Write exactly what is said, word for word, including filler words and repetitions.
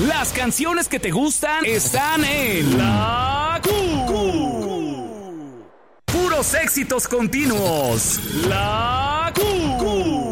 Las canciones que te gustan están en La Q. Puros éxitos continuos. La Q.